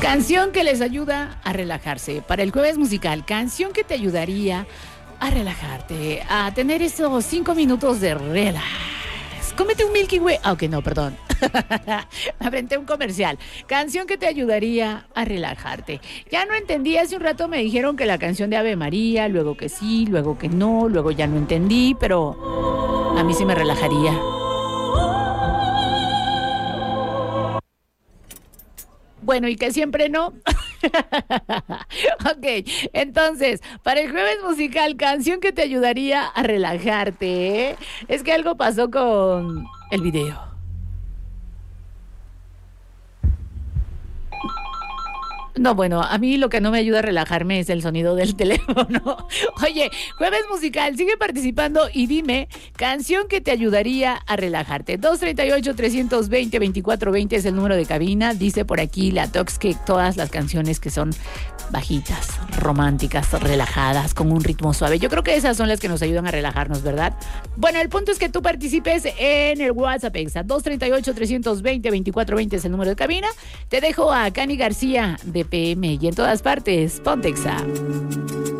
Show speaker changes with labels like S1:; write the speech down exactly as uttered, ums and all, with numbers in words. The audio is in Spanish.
S1: Canción que les ayuda a relajarse. Para el jueves musical, canción que te ayudaría a relajarte, a tener esos cinco minutos de relax. Cómete un Milky Way. Ah, ok, no, perdón. Me aventé un comercial. Canción que te ayudaría a relajarte. Ya no entendí, hace un rato me dijeron que la canción de Ave María, luego que sí, luego que no, luego ya no entendí, pero a mí sí me relajaría. Bueno, y que siempre no. Ok, entonces, para el jueves musical, canción que te ayudaría a relajarte, ¿eh? Es que algo pasó con el video. No, bueno, a mí lo que no me ayuda a relajarme es el sonido del teléfono. Oye, jueves musical, sigue participando y dime, canción que te ayudaría a relajarte. dos treinta y ocho, trescientos veinte, veinticuatro veinte es el número de cabina. Dice por aquí la Tox que todas las canciones que son bajitas, románticas, relajadas, con un ritmo suave. Yo creo que esas son las que nos ayudan a relajarnos, ¿verdad? Bueno, el punto es que tú participes en el WhatsApp Exa. dos treinta y ocho, trescientos veinte, veinticuatro veinte es el número de cabina. Te dejo a Cani García de P M y en todas partes, ponte Exa.